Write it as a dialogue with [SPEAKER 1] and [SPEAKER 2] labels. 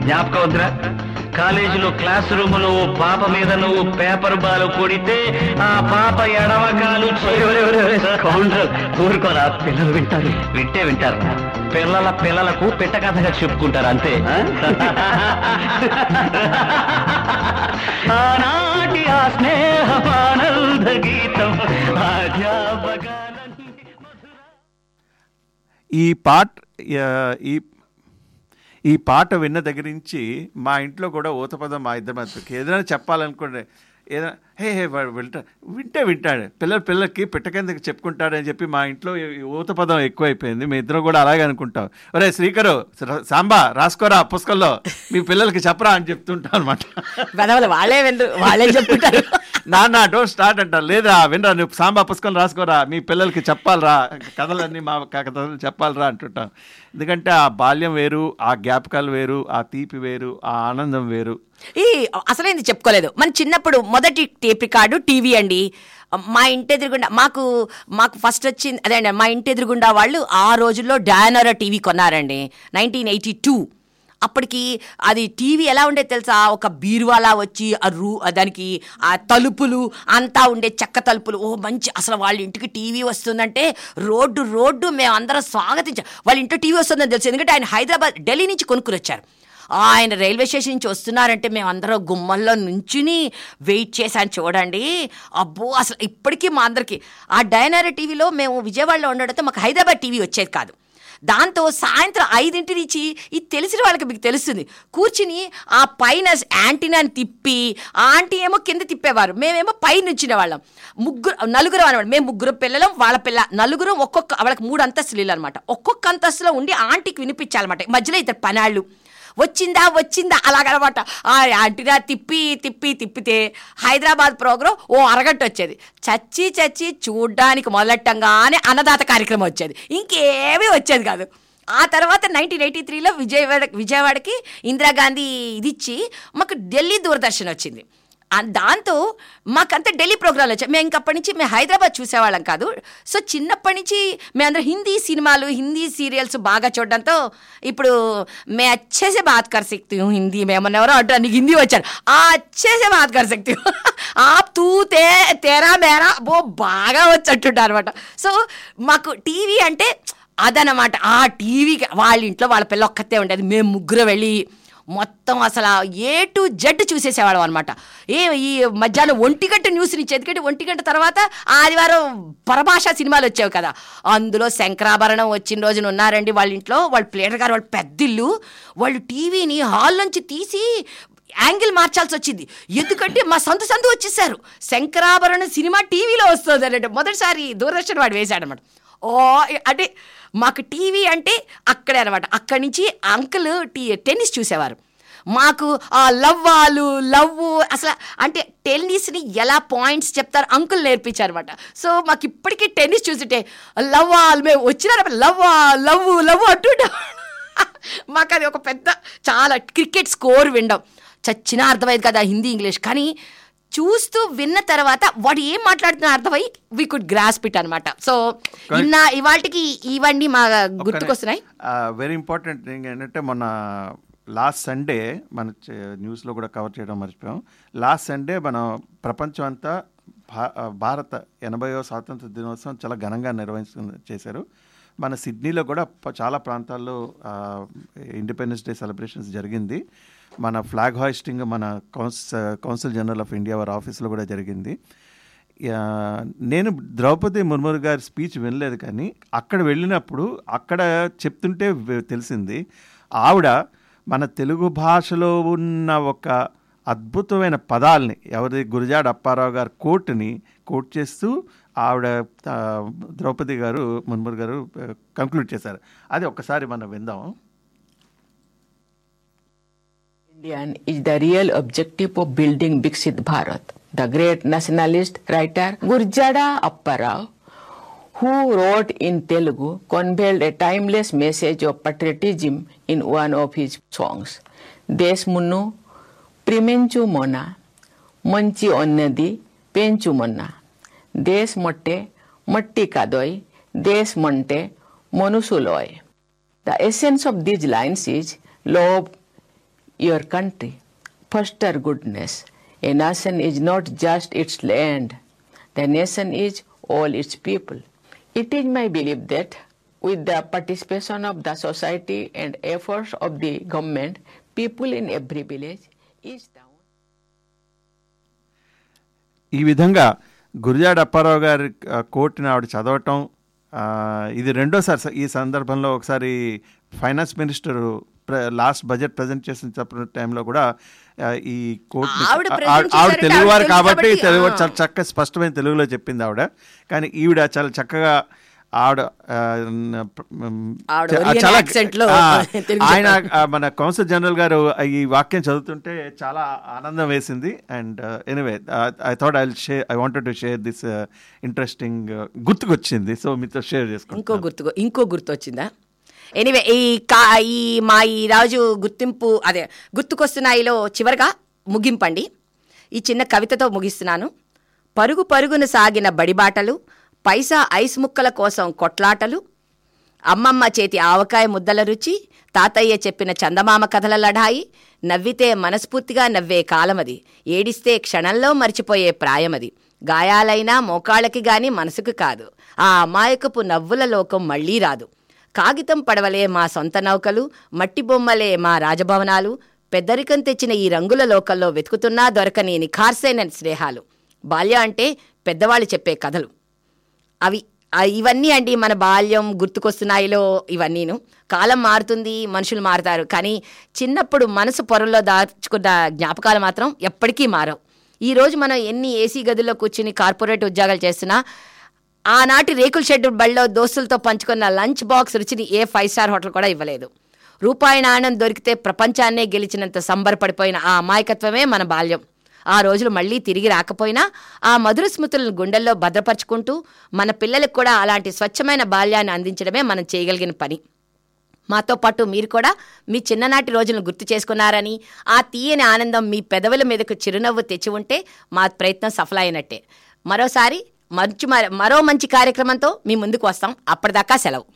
[SPEAKER 1] జ్ఞాపకం వద్దురా? కాలేజీలో క్లాస్ రూమ్ లో పాప మీద నువ్వు పేపర్ బాల్ కొడితే ఆ పాప ఎడమకాలు
[SPEAKER 2] ఊరుకోరా, పిల్లలు వింటారు.
[SPEAKER 1] వింటారు. పిల్లలకు పెట్ట కథగా చెప్పుకుంటారు అంతే. ఆనాటి ఆ స్నేహమానంద గీతం
[SPEAKER 3] ఈ పాట విన్న దగ్గర నుంచి మా ఇంట్లో కూడా ఊతపదం మా ఇద్దరి మధ్యకి ఏదైనా చెప్పాలనుకోండి, ఏదైనా వింటాడు. పిల్లలకి పిట్టకెందుకు చెప్పుకుంటాడని చెప్పి మా ఇంట్లో ఊతపదం ఎక్కువైపోయింది. మీ ఇద్దరం కూడా అలాగే అనుకుంటాం. ఒరే శ్రీకరు, సాంబా రాసుకోరా పుస్తకంలో, మీ పిల్లలకి చెప్పరా అని చెప్తుంటాం అనమాట.
[SPEAKER 4] వాళ్ళే చెప్తుంటారు.
[SPEAKER 3] నాన్న డోంట్ స్టార్ట్ అంటారు. లేదా వినరా, నువ్వు సాంబా పుస్తకం రాసుకోరా, మీ పిల్లలకి చెప్పాలరా, కథలన్నీ మా కథలు చెప్పాలరా అంటుంటాం. ఎందుకంటే ఆ బాల్యం వేరు, ఆ జ్ఞాపకాలు వేరు, ఆ తీపి వేరు, ఆ ఆనందం వేరు.
[SPEAKER 4] అసలేంది చెప్పుకోలేదు. మన చిన్నప్పుడు మొదటి టేప్ రికార్డు టీవీ అండి. మా ఇంటి ఎదురుగుండా మాకు ఫస్ట్ వచ్చింది అదే అండి. మా ఇంటి ఎదురుగుండా వాళ్ళు ఆ రోజుల్లో డయానోరా టీవీ కొన్నారండి, 1982. అప్పటికి అది టీవీ ఎలా ఉండేది తెలుసా? ఒక బీరువాలా వచ్చి దానికి ఆ తలుపులు అంతా ఉండే చెక్క తలుపులు. మంచి అసలు వాళ్ళ ఇంటికి టీవీ వస్తుందంటే రోడ్డు మేము అందరం స్వాగతించాం. వాళ్ళ ఇంట్లో టీవీ వస్తుందని తెలుసు, ఎందుకంటే ఆయన హైదరాబాద్ ఢిల్లీ నుంచి కొనుక్కుని వచ్చారు. ఆయన రైల్వే స్టేషన్ నుంచి వస్తున్నారంటే మేము అందరం గుమ్మల్లో నుంచుని వెయిట్ చేశాను చూడండి. అబ్బో, అసలు ఇప్పటికీ మా అందరికీ ఆ డయానోరా టీవీలో మేము విజయవాడలో ఉండడంతో మాకు హైదరాబాద్ టీవీ వచ్చేది కాదు. దాంతో సాయంత్రం 5 నుంచి ఇది తెలిసిన వాళ్ళకి మీకు తెలుస్తుంది, కూర్చుని ఆ పైన యాంటీనాని తిప్పి ఆ ఆంటీ ఏమో కింద తిప్పేవారు, మేమేమో పైన వచ్చిన వాళ్ళం. నలుగురు అనేవాడు. మేము 3 పిల్లలం, వాళ్ళ పిల్ల నలుగురు. వాళ్ళకి 3 అంతస్తులు ఇల్లు అనమాట. ఒక్కొక్క అంతస్తులో ఉండి ఆంటీకి వినిపించాలన్నమాట. మధ్యలో ఇద్దరు పనాళ్ళు వచ్చిందా అలాగనమాట. ఆ యాంటీనా తిప్పితే హైదరాబాద్ ప్రోగ్రాం అరగంట వచ్చేది. చచ్చి చూడ్డానికి మొదలెట్టంగానే అన్నదాత కార్యక్రమం వచ్చేది, ఇంకేమీ వచ్చేది కాదు. ఆ తర్వాత 1983లో విజయవాడకి ఇందిరాగాంధీ ఇది ఇచ్చి మాకు ఢిల్లీ దూరదర్శన్ వచ్చింది. దాంతో మాకంతా ఢిల్లీ ప్రోగ్రాంలు వచ్చాయి. మేము ఇంకప్పటి నుంచి మేము హైదరాబాద్ చూసేవాళ్ళం కాదు. సో చిన్నప్పటి నుంచి మేమందరం హిందీ సినిమాలు, హిందీ సీరియల్స్ బాగా చూడడంతో ఇప్పుడు మే అచ్చేసే బాత్ కర్ సక్తి హూ హిందీ. మేమన్నా ఎవరో అంటారు నీకు హిందీ వచ్చారు, అచ్చేసే బాత్ కర్ సక్తి హూ ఆప్ తూ తేరా మేరా బాగా వచ్చేట్టుంటారు అనమాట. సో మాకు టీవీ అంటే అదనమాట. ఆ టీవీకి వాళ్ళ ఇంట్లో వాళ్ళ పిల్ల ఒక్కతే ఉండేది. మేము 3 వెళ్ళి మొత్తం అసలు A to Z చూసేసేవాళ్ళం అనమాట. ఈ మధ్యాహ్నం 1 గంట న్యూస్ని ఇచ్చేది. ఎందుకంటే 1 గంట తర్వాత ఆదివారం పరభాషా సినిమాలు వచ్చావు కదా, అందులో శంకరాభరణం వచ్చిన రోజున ఉన్నారండి వాళ్ళ ఇంట్లో. వాళ్ళ ప్లేటర్ గారు వాళ్ళ పెద్దిల్లు, వాళ్ళు టీవీని హాల్ నుంచి తీసి యాంగిల్ మార్చాల్సి వచ్చింది. ఎందుకంటే మా సందు వచ్చేసారు, శంకరాభరణం సినిమా టీవీలో వస్తుంది అంటే మొదటిసారి దూరదర్శన్ వాడు వేశాడనమాట. అంటే మాకు టీవీ అంటే అక్కడే అనమాట. అక్కడి నుంచి అంకుల్ టెన్నిస్ చూసేవారు. మాకు ఆ లవ్ అసలు అంటే టెన్నిస్ని ఎలా పాయింట్స్ చెప్తారు అంకుల్ నేర్పించారు అనమాట. సో మాకు ఇప్పటికీ టెన్నిస్ చూస్తుంటే మేము వచ్చినారు లవ్ అంటుంటాం. మాకు అది ఒక పెద్ద చాలా క్రికెట్ స్కోర్ వినడం చచ్చినా అర్థమైంది కదా హిందీ ఇంగ్లీష్, కానీ చూస్తూ విన్న తర్వాత వాడు ఏం మాట్లాడుతున్నా అర్థమై వీ కుడ్ గ్రాస్ప్ ఇట్ అనమాట. సో ఇవాళకి ఇవన్నీ మా గుర్తుకొస్తున్నాయి.
[SPEAKER 3] వెరీ ఇంపార్టెంట్ థింగ్ ఏంటంటే మొన్న లాస్ట్ సండే మన న్యూస్లో కూడా కవర్ చేయడం మర్చిపోయాం. లాస్ట్ సండే మన ప్రపంచం అంతా భారత 80వ స్వాతంత్ర దినోత్సవం చాలా ఘనంగా చేశారు. మన సిడ్నీలో కూడా చాలా ప్రాంతాల్లో ఇండిపెండెన్స్ డే సెలబ్రేషన్స్ జరిగింది. మన ఫ్లాగ్ హాయిస్టింగ్ మన కౌన్సిల్ జనరల్ ఆఫ్ ఇండియా వారి ఆఫీస్లో కూడా జరిగింది. నేను ద్రౌపది ముర్ము గారి స్పీచ్ వినలేదు, కానీ అక్కడ వెళ్ళినప్పుడు అక్కడ చెప్తుంటే తెలిసింది ఆవిడ మన తెలుగు భాషలో ఉన్న ఒక అద్భుతమైన పదాలని గురజాడ అప్పారావు గారు కోట్ చేస్తూ ఆవిడ ద్రౌపది గారు ముర్ము గారు కంక్లూడ్ చేశారు. అది ఒక్కసారి మనం విందాం.
[SPEAKER 5] Indian is the real objective of building Viksit Bharat. The great nationalist writer Gurjada Apparao, who wrote in Telugu, conveyed a timeless message of patriotism in one of his songs. Desmunnu primenchu mona, manchi onnadi penchu monna. Des motte matti kadoi, des monte monusuloy. The essence of these lines is love your country, foster goodness. A nation is not just its land. The nation is all its people. It is my belief that with the participation of the society and efforts of the government, people in every village, each town.
[SPEAKER 3] ఈ విధంగా గురజాడ అప్పారావు గారి కోట్ని ఆవిడ చదవటం, ఇది రెండోసారి. ఈ సందర్భంలో ఒకసారి finance minister last budget present చేసిన టైంలో కూడా ఈ కోర్టు ఆవిడ తెలుగువారు కాబట్టి తెలుగు చాలా చక్కగా స్పష్టమైన తెలుగులో చెప్పింది ఆవిడ. కానీ ఈవిడ చాలా చక్కగా ఆవిడ చాలా ఆయన మన కౌన్సిల్ జనరల్ గారు ఈ వాక్యం చదువుతుంటే చాలా ఆనందం వేసింది. And anyway I thought I wanted to share this interesting గుర్తుకొచ్చింది, సో మీతో షేర్ చేసుకుంటాను.
[SPEAKER 4] ఇంకో గుర్తు వచ్చిందా? ఎనీవే ఈ మా ఈ రాజు గుర్తుకొస్తున్నాయిలో చివరిగా ముగింపండి. ఈ చిన్న కవితతో ముగిస్తున్నాను. పరుగు పరుగును సాగిన బడిబాటలు, పైసా ఐస్ ముక్కల కోసం కొట్లాటలు, అమ్మమ్మ చేతి ఆవకాయ ముద్దల రుచి, తాతయ్య చెప్పిన చందమామ కథల లఢాయి, నవ్వితే మనస్ఫూర్తిగా నవ్వే కాలమది, ఏడిస్తే క్షణంలో మర్చిపోయే ప్రాయమది, గాయాలైనా మోకాళ్ళకి గాని మనసుకు కాదు, ఆ అమాయకపు నవ్వుల లోకం మళ్లీ రాదు, కాగితం పడవలే మా సొంత నౌకలు, మట్టి బొమ్మలే మా రాజభవనాలు, పెద్దరికం తెచ్చిన ఈ రంగుల లోకల్లో వెతుకుతున్నా దొరకని నిఖార్సైన స్నేహాలు. బాల్యం అంటే పెద్దవాళ్ళు చెప్పే కథలు. ఇవన్నీ అండి మన బాల్యం గుర్తుకొస్తున్నాయిలో. ఇవన్నీను కాలం మారుతుంది, మనుషులు మారుతారు, కానీ చిన్నప్పుడు మనసు పొరల్లో దాచుకున్న జ్ఞాపకాలు మాత్రం ఎప్పటికీ మారవు. ఈరోజు మనం ఎన్ని ఏసీ గదుల్లో కూర్చుని కార్పొరేట్ ఉద్యోగాలు చేస్తున్నా ఆనాటి రేకుల షెడ్ బళ్ళలో దోస్తులతో పంచుకున్న లంచ్ బాక్స్ రుచిని ఏ 5 స్టార్ హోటల్ కూడా ఇవ్వలేదు. రూపాయి నాణ్యం దొరికితే ప్రపంచాన్నే గెలిచినంత సంబరపడిపోయిన ఆ అమాయకత్వమే మన బాల్యం. ఆ రోజులు మళ్ళీ తిరిగి రాకపోయినా ఆ మధుర స్మృతులను గుండెల్లో భద్రపరుచుకుంటూ మన పిల్లలకు కూడా అలాంటి స్వచ్ఛమైన బాల్యాన్ని అందించడమే మనం చేయగలిగిన పని. మాతో పాటు మీరు కూడా మీ చిన్ననాటి రోజులను గుర్తు చేసుకున్నారని, ఆ తీయని ఆనందం మీ పెదవుల మీదకు చిరునవ్వు తెచ్చి ఉంటే మా ప్రయత్నం సఫలమైనట్టే. మరో మంచి కార్యక్రమంతో మీ ముందుకు వస్తాం. అప్పటిదాకా సెలవు.